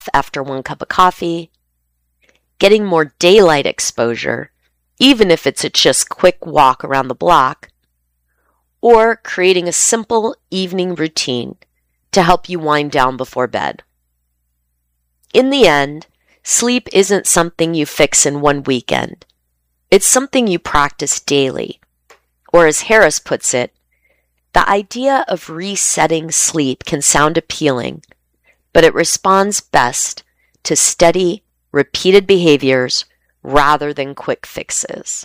after 1 cup of coffee, getting more daylight exposure, even if it's a just quick walk around the block, or creating a simple evening routine to help you wind down before bed. In the end, sleep isn't something you fix in one weekend. It's something you practice daily. Or as Harris puts it, the idea of resetting sleep can sound appealing, but it responds best to steady, repeated behaviors rather than quick fixes.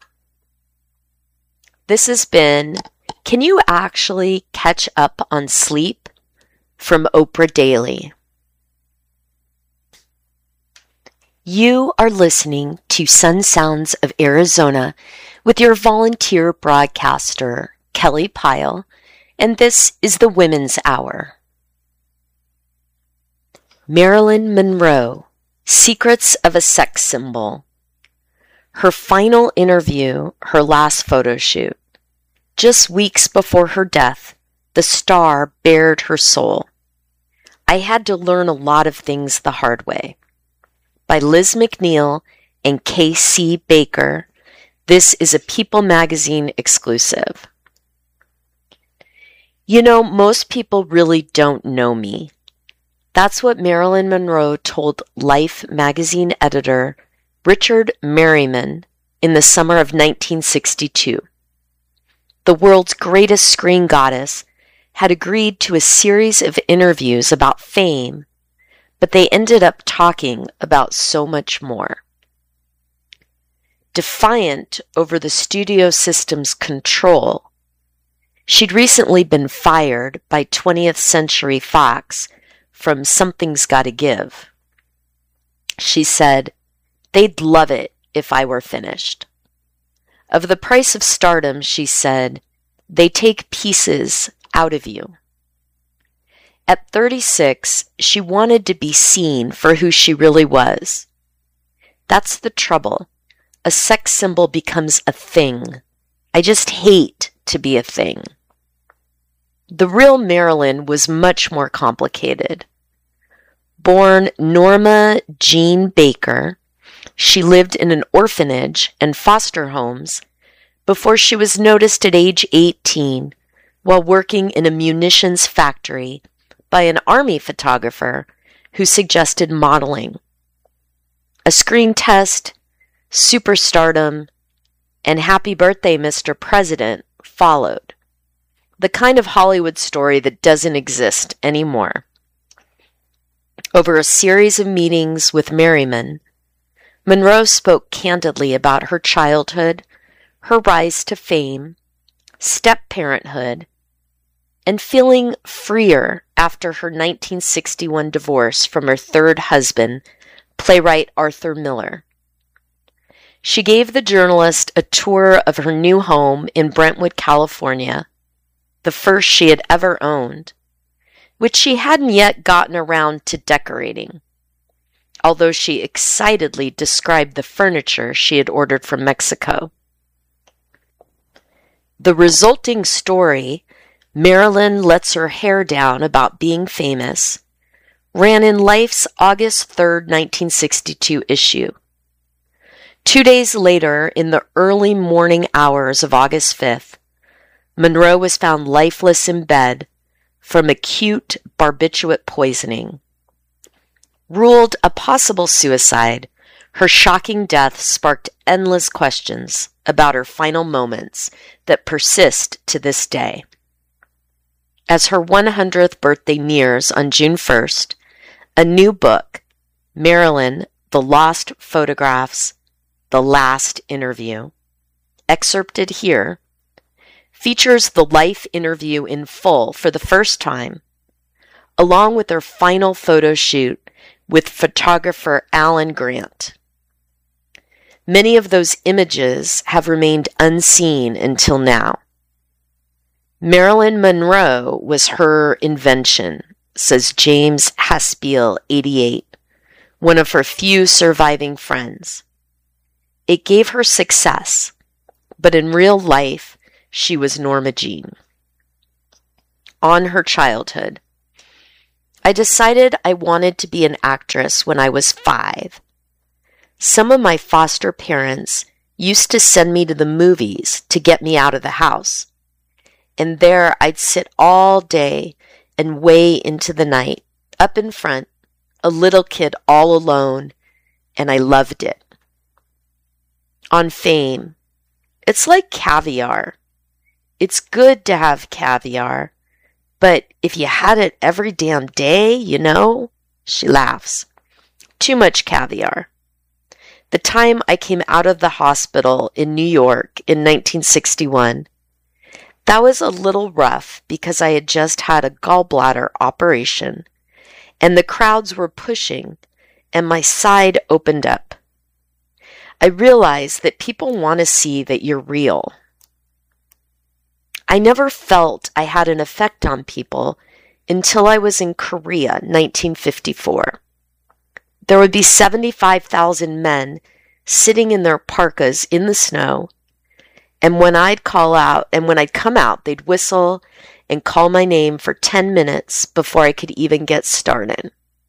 This has been Can You Actually Catch Up on Sleep? From Oprah Daily. You are listening to Sun Sounds of Arizona with your volunteer broadcaster, Kelly Pyle, and this is the Women's Hour. Marilyn Monroe, Secrets of a Sex Symbol. Her final interview, her last photo shoot. Just weeks before her death, the star bared her soul. I had to learn a lot of things the hard way. By Liz McNeil and K.C. Baker. This is a People magazine exclusive. You know, most people really don't know me. That's what Marilyn Monroe told Life magazine editor Richard Merriman in the summer of 1962. The world's greatest screen goddess had agreed to a series of interviews about fame, but they ended up talking about so much more. Defiant over the studio system's control, she'd recently been fired by 20th Century Fox from Something's Gotta Give. She said, "They'd love it if I were finished." Of the price of stardom, she said, "They take pieces out of you." At 36, she wanted to be seen for who she really was. That's the trouble. A sex symbol becomes a thing. I just hate to be a thing. The real Marilyn was much more complicated. Born Norma Jean Baker, she lived in an orphanage and foster homes before she was noticed at age 18 while working in a munitions factory by an army photographer who suggested modeling. A screen test, superstardom, and Happy Birthday, Mr. President followed. The kind of Hollywood story that doesn't exist anymore. Over a series of meetings with Merriman, Monroe spoke candidly about her childhood, her rise to fame, step-parenthood, and feeling freer after her 1961 divorce from her third husband, playwright Arthur Miller. She gave the journalist a tour of her new home in Brentwood, California, the first she had ever owned, which she hadn't yet gotten around to decorating, although she excitedly described the furniture she had ordered from Mexico. The resulting story, Marilyn Lets Her Hair Down About Being Famous, ran in Life's August 3, 1962 issue. 2 days later, in the early morning hours of August 5th, Monroe was found lifeless in bed from acute barbiturate poisoning. Ruled a possible suicide, her shocking death sparked endless questions about her final moments that persist to this day. As her 100th birthday nears on June 1st, a new book, Marilyn, The Lost Photographs, The Last Interview, excerpted here, features the life interview in full for the first time, along with her final photo shoot with photographer Alan Grant. Many of those images have remained unseen until now. Marilyn Monroe was her invention, says James Haspiel, 88, one of her few surviving friends. It gave her success, but in real life, she was Norma Jean. On her childhood. I decided I wanted to be an actress when I was 5. Some of my foster parents used to send me to the movies to get me out of the house. And there I'd sit all day and way into the night, up in front, a little kid all alone, and I loved it. On Fame, it's like caviar. It's good to have caviar, but if you had it every damn day, she laughs. Too much caviar. The time I came out of the hospital in New York in 1961, that was a little rough because I had just had a gallbladder operation, and the crowds were pushing, and my side opened up. I realized that people want to see that you're real. I never felt I had an effect on people until I was in Korea, 1954. There would be 75,000 men sitting in their parkas in the snow, and when I'd come out, they'd whistle and call my name for 10 minutes before I could even get started.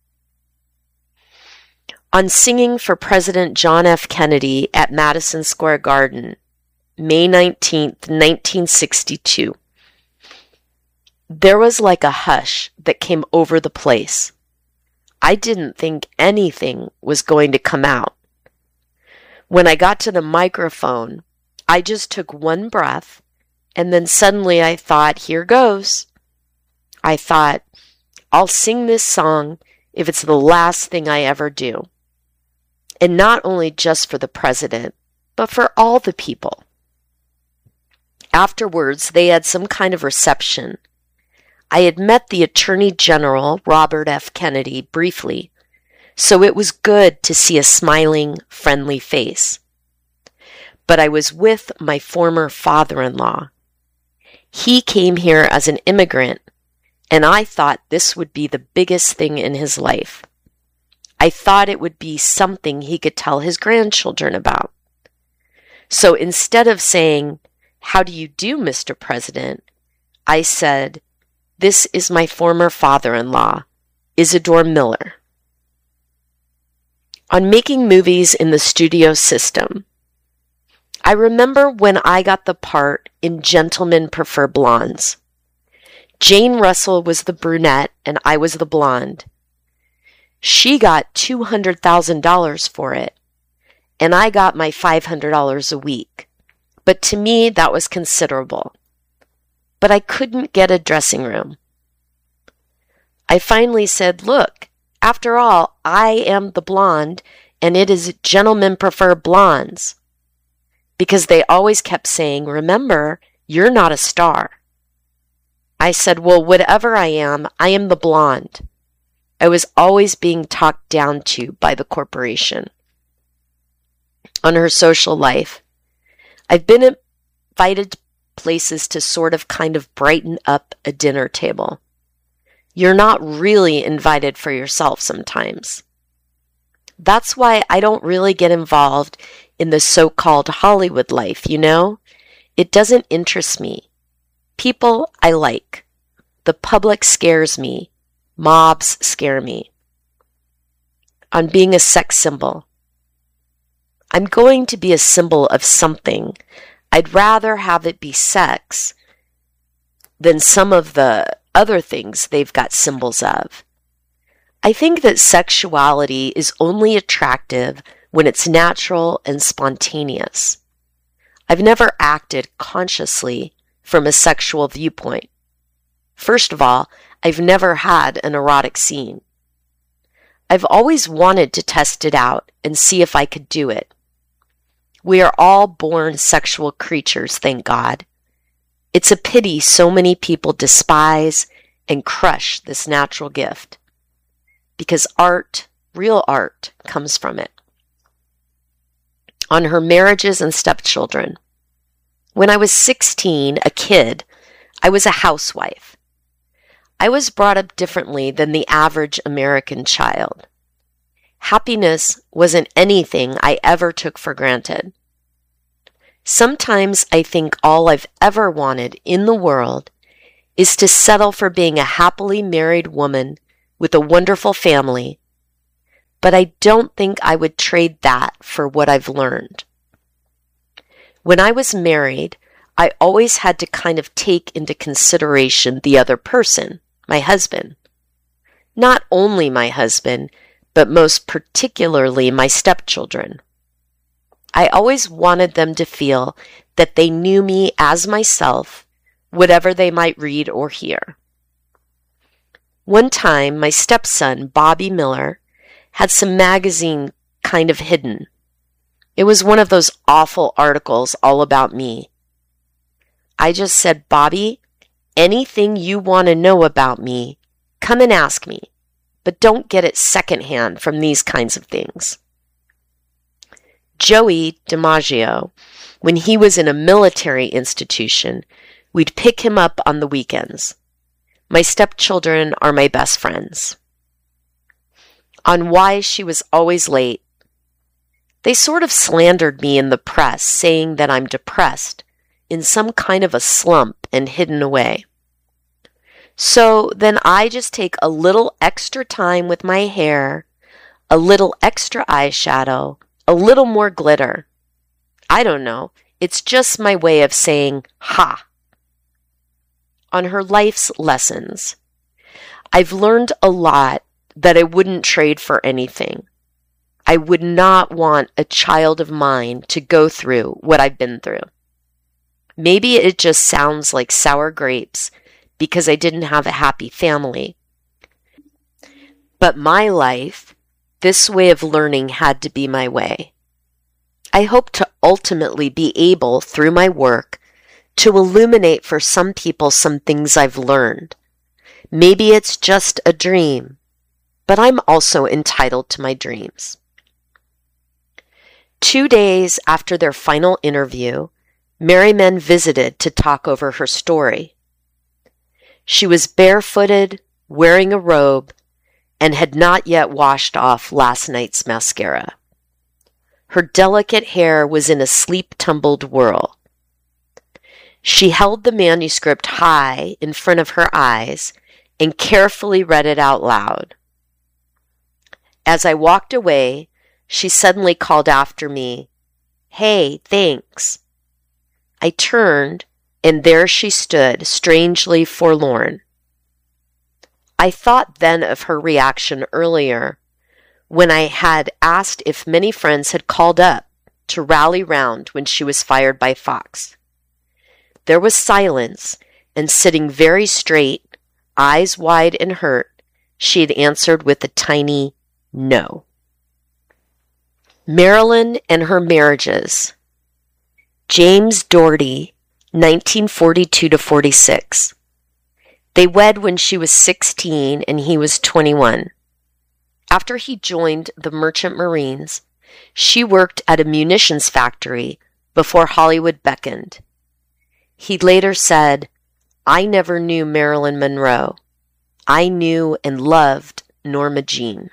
On singing for President John F. Kennedy at Madison Square Garden, May 19th, 1962, there was like a hush that came over the place. I didn't think anything was going to come out. When I got to the microphone, I just took one breath, and then suddenly I thought, here goes. I thought, I'll sing this song if it's the last thing I ever do. And not only just for the president, but for all the people. Afterwards, they had some kind of reception. I had met the Attorney General, Robert F. Kennedy, briefly, so it was good to see a smiling, friendly face. But I was with my former father-in-law. He came here as an immigrant, and I thought this would be the biggest thing in his life. I thought it would be something he could tell his grandchildren about. So instead of saying, "How do you do, Mr. President?" I said, "This is my former father-in-law, Isidore Miller." On making movies in the studio system, I remember when I got the part in Gentlemen Prefer Blondes. Jane Russell was the brunette and I was the blonde. She got $200,000 for it, and I got my $500 a week. But to me, that was considerable. But I couldn't get a dressing room. I finally said, "Look, after all, I am the blonde, and it is Gentlemen Prefer Blondes." Because they always kept saying, "Remember, you're not a star." I said, "Well, whatever I am the blonde." I was always being talked down to by the corporation. On her social life, I've been invited to places to sort of kind of brighten up a dinner table. You're not really invited for yourself sometimes. That's why I don't really get involved in the so-called Hollywood life, It doesn't interest me. People I like. The public scares me. Mobs scare me. On being a sex symbol. I'm going to be a symbol of something. I'd rather have it be sex than some of the other things they've got symbols of. I think that sexuality is only attractive when it's natural and spontaneous. I've never acted consciously from a sexual viewpoint. First of all, I've never had an erotic scene. I've always wanted to test it out and see if I could do it. We are all born sexual creatures, thank God. It's a pity so many people despise and crush this natural gift, because art, real art, comes from it. On her marriages and stepchildren. When I was 16, a kid, I was a housewife. I was brought up differently than the average American child. Happiness wasn't anything I ever took for granted. Sometimes I think all I've ever wanted in the world is to settle for being a happily married woman with a wonderful family, but I don't think I would trade that for what I've learned. When I was married, I always had to kind of take into consideration the other person, my husband. Not only my husband, but most particularly my stepchildren. I always wanted them to feel that they knew me as myself, whatever they might read or hear. One time, my stepson, Bobby Miller, had some magazine kind of hidden. It was one of those awful articles all about me. I just said, Bobby, anything you want to know about me, come and ask me, but don't get it secondhand from these kinds of things. Joey DiMaggio, when he was in a military institution, we'd pick him up on the weekends. My stepchildren are my best friends. On why she was always late, they sort of slandered me in the press, saying that I'm depressed, in some kind of a slump and hidden away. So then I just take a little extra time with my hair, a little extra eyeshadow, a little more glitter. I don't know. It's just my way of saying, ha. On her life's lessons, I've learned a lot that I wouldn't trade for anything. I would not want a child of mine to go through what I've been through. Maybe it just sounds like sour grapes because I didn't have a happy family. But my life, this way of learning had to be my way. I hope to ultimately be able, through my work, to illuminate for some people some things I've learned. Maybe it's just a dream, but I'm also entitled to my dreams. 2 days after their final interview, Mary Men visited to talk over her story. She was barefooted, wearing a robe, and had not yet washed off last night's mascara. Her delicate hair was in a sleep-tumbled whirl. She held the manuscript high in front of her eyes and carefully read it out loud. As I walked away, she suddenly called after me, "Hey, thanks." I turned, and there she stood, strangely forlorn. I thought then of her reaction earlier, when I had asked if many friends had called up to rally round when she was fired by Fox. There was silence, and sitting very straight, eyes wide and hurt, she had answered with a tiny no. Marilyn and her marriages. James Doherty, 1942 to 46. They wed when she was 16 and he was 21. After he joined the Merchant Marines, she worked at a munitions factory before Hollywood beckoned. He later said, "I never knew Marilyn Monroe. I knew and loved Norma Jean."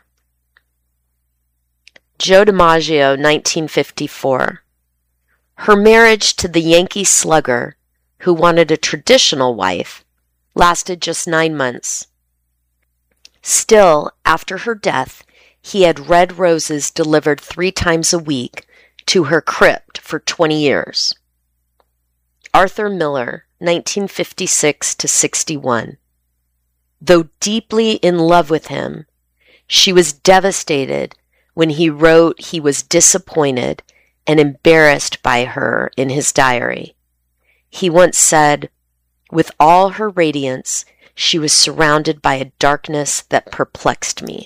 Joe DiMaggio, 1954. Her marriage to the Yankee slugger, who wanted a traditional wife, lasted just 9 months. Still, after her death, he had red roses delivered 3 times a week to her crypt for 20 years. Arthur Miller, 1956 to 61. Though deeply in love with him, she was devastated when he wrote he was disappointed and embarrassed by her in his diary. He once said, "With all her radiance, she was surrounded by a darkness that perplexed me."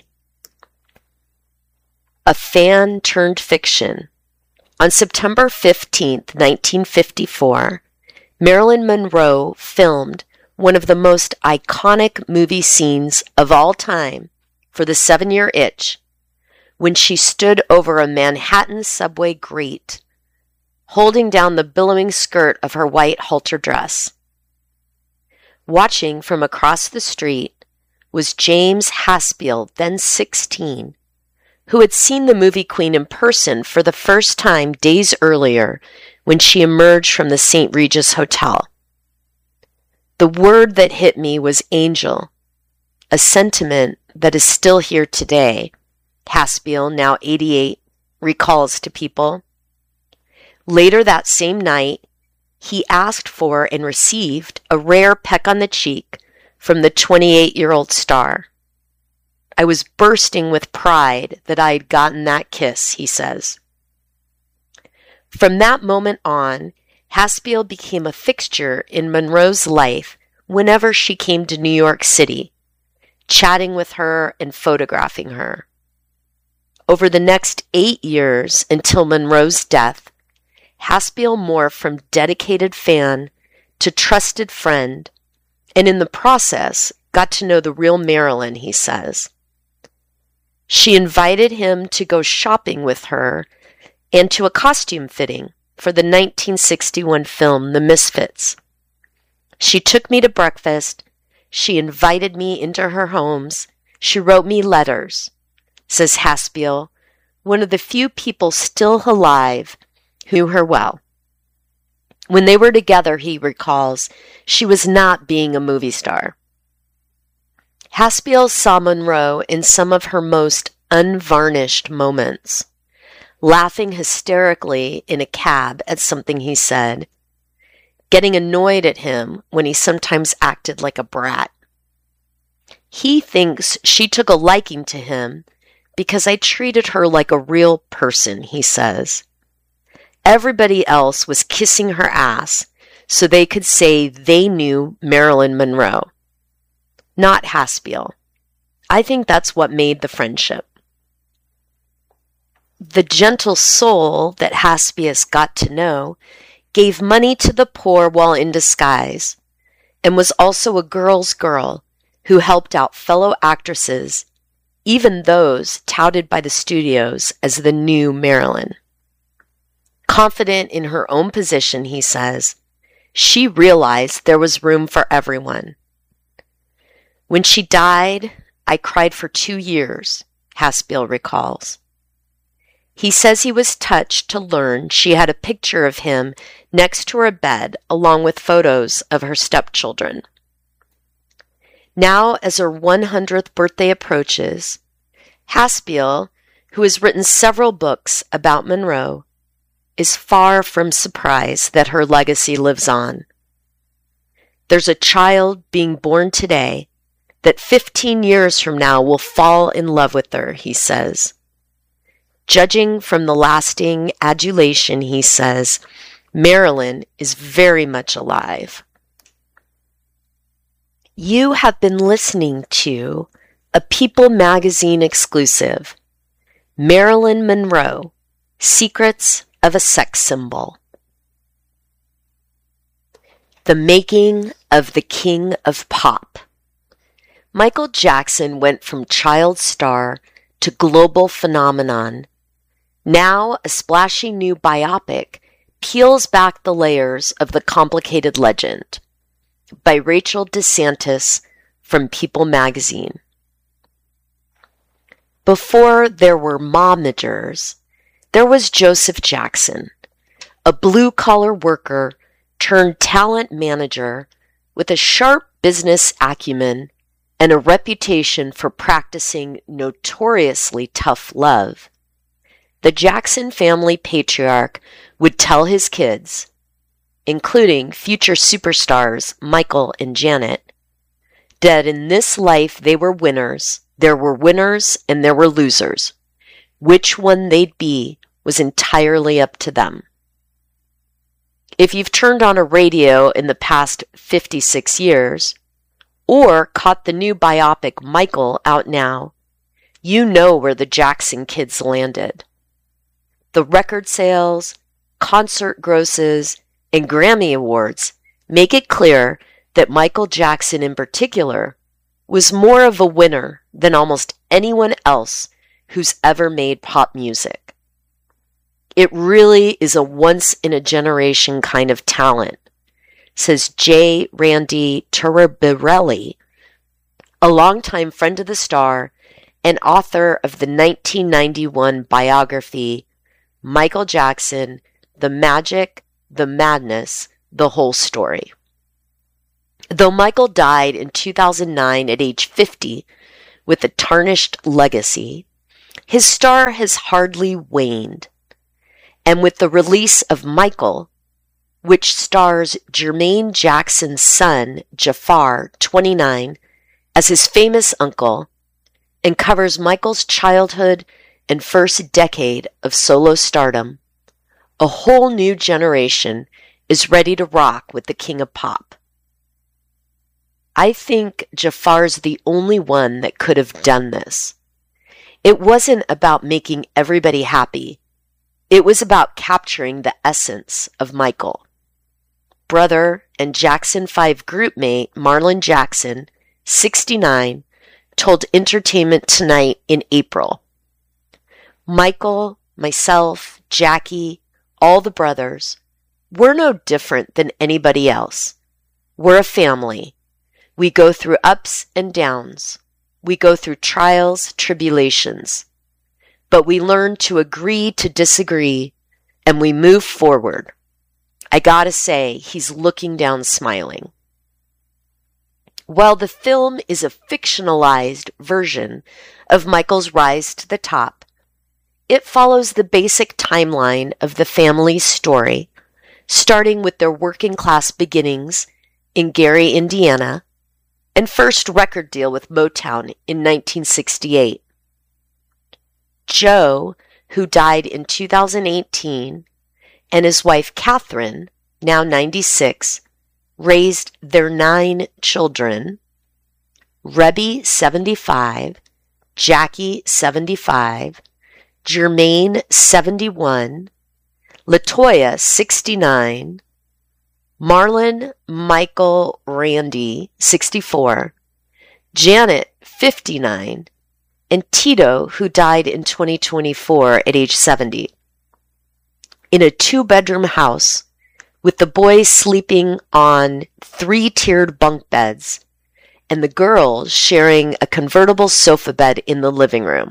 A fan turned fiction. On September 15th, 1954, Marilyn Monroe filmed one of the most iconic movie scenes of all time for the 7-Year Itch, when she stood over a Manhattan subway grate, holding down the billowing skirt of her white halter dress. Watching from across the street was James Haspiel, then 16, who had seen the movie queen in person for the first time days earlier when she emerged from the St. Regis Hotel. The word that hit me was angel, a sentiment that is still here today, Haspiel, now 88, recalls to People. Later that same night, he asked for and received a rare peck on the cheek from the 28-year-old star. I was bursting with pride that I had gotten that kiss, he says. From that moment on, Haspiel became a fixture in Monroe's life whenever she came to New York City, chatting with her and photographing her. Over the next 8 years until Monroe's death, Haspiel morphed from dedicated fan to trusted friend, and in the process got to know the real Marilyn, he says. She invited him to go shopping with her and to a costume fitting for the 1961 film The Misfits. She took me to breakfast. She invited me into her homes. She wrote me letters, says Haspiel, one of the few people still alive who knew her well. When they were together, he recalls, she was not being a movie star. Haspiel saw Monroe in some of her most unvarnished moments, laughing hysterically in a cab at something he said, getting annoyed at him when he sometimes acted like a brat. He thinks she took a liking to him because I treated her like a real person, he says. Everybody else was kissing her ass so they could say they knew Marilyn Monroe. Not Haspiel. I think that's what made the friendship. The gentle soul that Haspiel got to know gave money to the poor while in disguise, and was also a girl's girl who helped out fellow actresses, even those touted by the studios as the new Marilyn. Confident in her own position, he says, she realized there was room for everyone. When she died, I cried for 2 years, Haspiel recalls. He says he was touched to learn she had a picture of him next to her bed along with photos of her stepchildren. Now, as her 100th birthday approaches, Haspiel, who has written several books about Monroe, is far from surprised that her legacy lives on. There's a child being born today that 15 years from now will fall in love with her, he says. Judging from the lasting adulation, he says, Marilyn is very much alive. You have been listening to a People magazine exclusive, Marilyn Monroe, Secrets of a Sex Symbol. The Making of the King of Pop. Michael Jackson went from child star to global phenomenon. Now, a splashy new biopic peels back the layers of the complicated legend. By Rachel DeSantis from People magazine. Before there were momagers, there was Joseph Jackson, a blue-collar worker turned talent manager with a sharp business acumen and a reputation for practicing notoriously tough love. The Jackson family patriarch would tell his kids, including future superstars Michael and Janet, that in this life they were winners, there were winners, and there were losers. Which one they'd be was entirely up to them. If you've turned on a radio in the past 56 years, or caught the new biopic Michael out now, you know where the Jackson kids landed. The record sales, concert grosses, and Grammy Awards make it clear that Michael Jackson in particular was more of a winner than almost anyone else who's ever made pop music. It really is a once-in-a-generation kind of talent, says J. Randy Turabirelli, a longtime friend of the star and author of the 1991 biography, Michael Jackson, The Magic, The Madness, The Whole Story. Though Michael died in 2009 at age 50, with a tarnished legacy, his star has hardly waned. And with the release of Michael, which stars Jermaine Jackson's son, Jafar, 29, as his famous uncle, and covers Michael's childhood and first decade of solo stardom, a whole new generation is ready to rock with the king of pop. I think Jafar's the only one that could have done this. It wasn't about making everybody happy. It was about capturing the essence of Michael. Brother and Jackson 5 groupmate Marlon Jackson, 69, told Entertainment Tonight in April, "Michael, myself, Jackie, all the brothers, we're no different than anybody else. We're a family. We go through ups and downs. We go through trials, tribulations. But we learn to agree to disagree, and we move forward." I gotta say, he's looking down smiling. While the film is a fictionalized version of Michael's rise to the top, it follows the basic timeline of the family's story, starting with their working class beginnings in Gary, Indiana, and first record deal with Motown in 1968. Joe, who died in 2018, and his wife Catherine, now 96, raised their 9 children, Rebby, 75, Jackie, 75, Jermaine, 71, LaToya, 69, Marlon, Michael, Randy, 64, Janet, 59, and Tito, who died in 2024 at age 70. In a 2-bedroom house, with the boys sleeping on 3-tiered bunk beds, and the girls sharing a convertible sofa bed in the living room.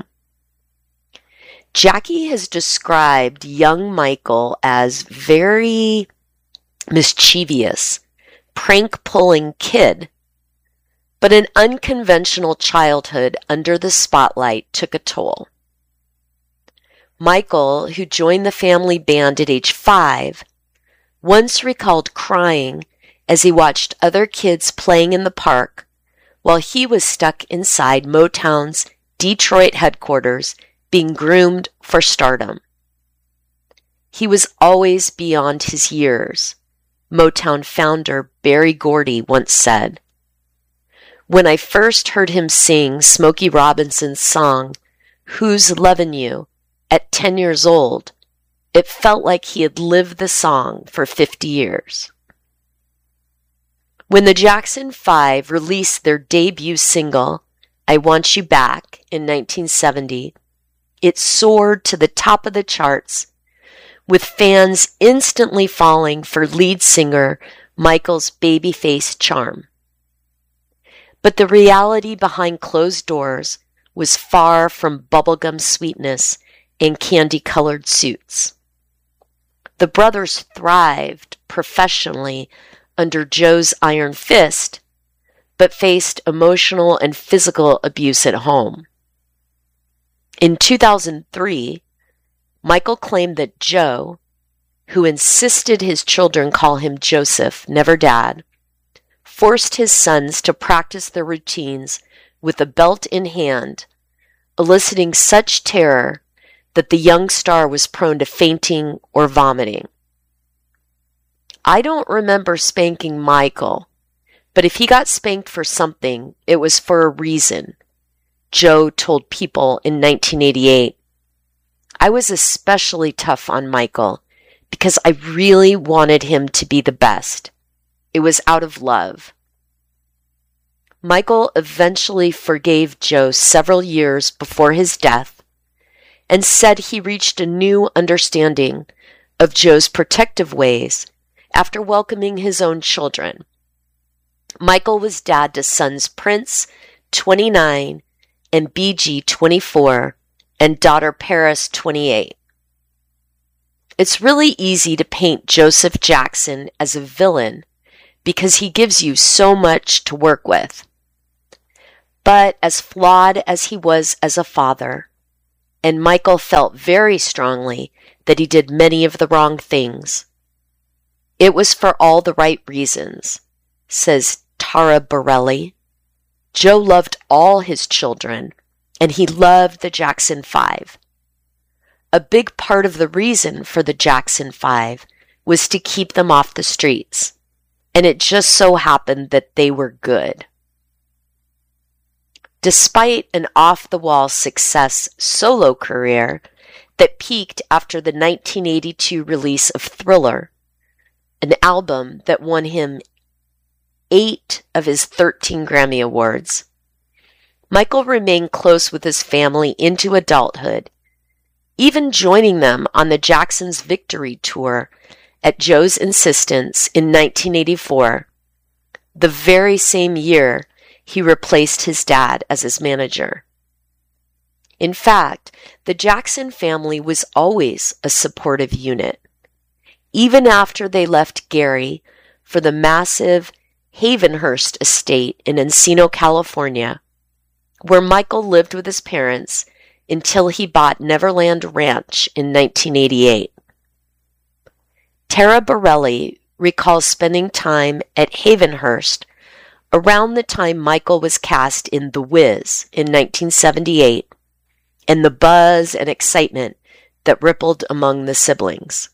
Jackie has described young Michael as very mischievous, prank-pulling kid, but an unconventional childhood under the spotlight took a toll. Michael, who joined the family band at age 5, once recalled crying as he watched other kids playing in the park while he was stuck inside Motown's Detroit headquarters being groomed for stardom. He was always beyond his years, Motown founder Berry Gordy once said. When I first heard him sing Smokey Robinson's song, "Who's Lovin' You?" at 10 years old, it felt like he had lived the song for 50 years. When the Jackson 5 released their debut single, I Want You Back, in 1970, it soared to the top of the charts, with fans instantly falling for lead singer Michael's babyface charm. But the reality behind closed doors was far from bubblegum sweetness and candy-colored suits. The brothers thrived professionally under Joe's iron fist, but faced emotional and physical abuse at home. In 2003, Michael claimed that Joe, who insisted his children call him Joseph, never Dad, forced his sons to practice their routines with a belt in hand, eliciting such terror that the young star was prone to fainting or vomiting. I don't remember spanking Michael, but if he got spanked for something, it was for a reason, Joe told People in 1988. I was especially tough on Michael because I really wanted him to be the best. It was out of love. Michael eventually forgave Joe several years before his death and said he reached a new understanding of Joe's protective ways after welcoming his own children. Michael was dad to sons Prince, 29, and BG, 24, and daughter Paris, 28. It's really easy to paint Joseph Jackson as a villain because he gives you so much to work with. But as flawed as he was as a father, and Michael felt very strongly that he did many of the wrong things, it was for all the right reasons, says Tara Borelli. Joe loved all his children, and he loved the Jackson Five. A big part of the reason for the Jackson Five was to keep them off the streets, and it just so happened that they were good. Despite an off-the-wall success solo career that peaked after the 1982 release of Thriller, an album that won him 8 of his 13 Grammy Awards, Michael remained close with his family into adulthood, even joining them on the Jacksons' Victory Tour at Joe's insistence in 1984, the very same year he replaced his dad as his manager. In fact, the Jackson family was always a supportive unit. Even after they left Gary for the massive Havenhurst estate in Encino, California, where Michael lived with his parents until he bought Neverland Ranch in 1988. Tara Borelli recalls spending time at Havenhurst around the time Michael was cast in The Wiz in 1978, and the buzz and excitement that rippled among the siblings.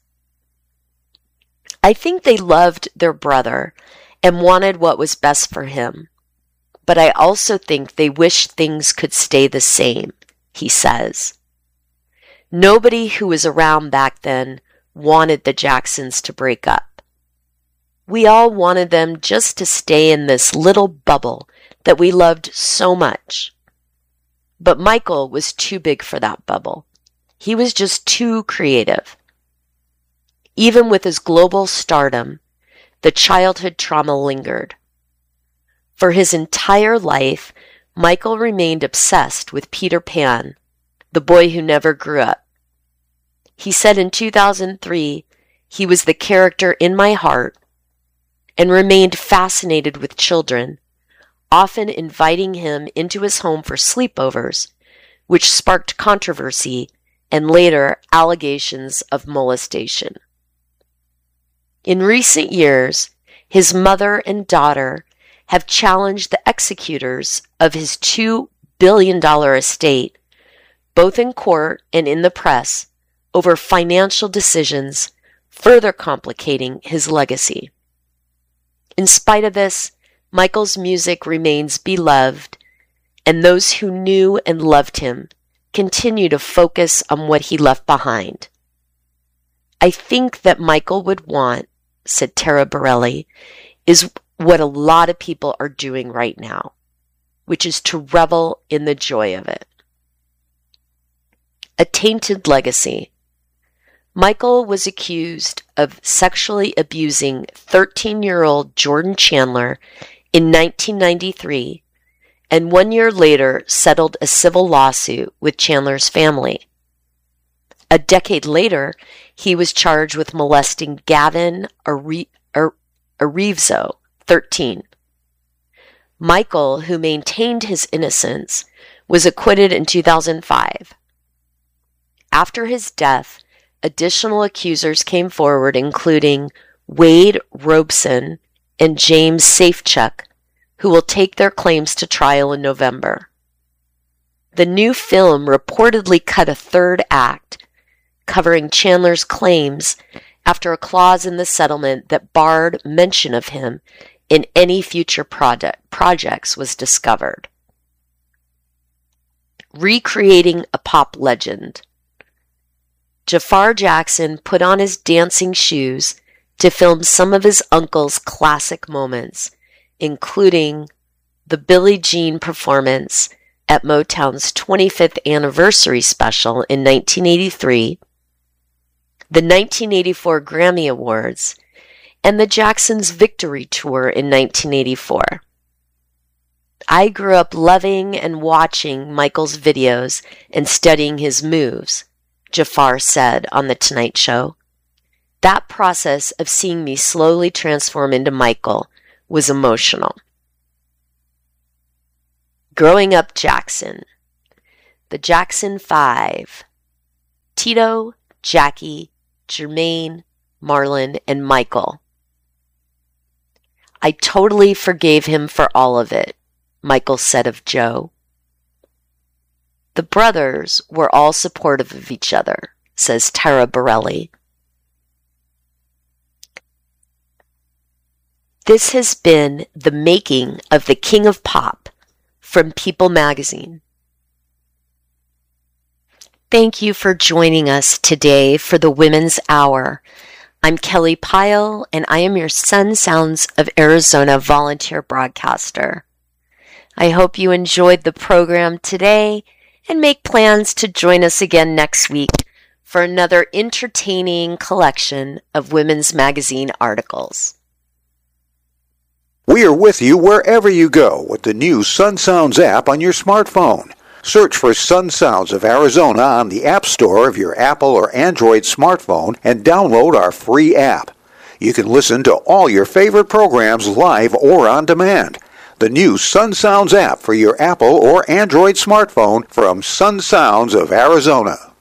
I think they loved their brother and wanted what was best for him, but I also think they wished things could stay the same, he says. Nobody who was around back then wanted the Jacksons to break up. We all wanted them just to stay in this little bubble that we loved so much. But Michael was too big for that bubble. He was just too creative. Even with his global stardom, the childhood trauma lingered. For his entire life, Michael remained obsessed with Peter Pan, the boy who never grew up. He said in 2003, he was the character in my heart and remained fascinated with children, often inviting him into his home for sleepovers, which sparked controversy and later allegations of molestation. In recent years, his mother and daughter have challenged the executors of his $2 billion estate, both in court and in the press, over financial decisions, further complicating his legacy. In spite of this, Michael's music remains beloved, and those who knew and loved him continue to focus on what he left behind. I think that Michael would want, said Tara Borelli, is what a lot of people are doing right now, which is to revel in the joy of it. A tainted legacy. Michael was accused of sexually abusing 13-year-old Jordan Chandler in 1993, and 1 year later settled a civil lawsuit with Chandler's family. A decade later, he was charged with molesting Gavin Arevzo, 13. Michael, who maintained his innocence, was acquitted in 2005. After his death, additional accusers came forward, including Wade Robeson and James Safechuck, who will take their claims to trial in November. The new film reportedly cut a third act, covering Chandler's claims after a clause in the settlement that barred mention of him in any future projects was discovered. Recreating a pop legend. Jafar Jackson put on his dancing shoes to film some of his uncle's classic moments, including the Billie Jean performance at Motown's 25th anniversary special in 1983, the 1984 Grammy Awards, and the Jacksons' Victory Tour in 1984. I grew up loving and watching Michael's videos and studying his moves, Jafar said on The Tonight Show. That process of seeing me slowly transform into Michael was emotional. Growing Up Jackson, The Jackson 5, Tito, Jackie, Jermaine, Marlon, and Michael. I totally forgave him for all of it, Michael said of Joe. The brothers were all supportive of each other, says Tara Borelli. This has been the making of the King of Pop from People Magazine. Thank you for joining us today for the Women's Hour. I'm Kelly Pyle, and I am your Sun Sounds of Arizona volunteer broadcaster. I hope you enjoyed the program today and make plans to join us again next week for another entertaining collection of women's magazine articles. We are with you wherever you go with the new Sun Sounds app on your smartphone. Search for Sun Sounds of Arizona on the App Store of your Apple or Android smartphone and download our free app. You can listen to all your favorite programs live or on demand. The new Sun Sounds app for your Apple or Android smartphone from Sun Sounds of Arizona.